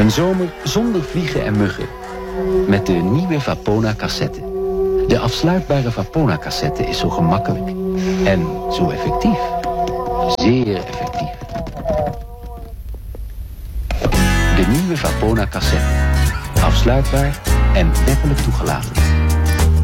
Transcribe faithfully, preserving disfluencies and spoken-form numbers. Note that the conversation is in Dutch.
Een zomer zonder vliegen en muggen. Met de nieuwe Vapona cassette. De afsluitbare Vapona cassette is zo gemakkelijk. En zo effectief. Zeer effectief. De nieuwe Vapona cassette. Afsluitbaar en wettelijk toegelaten.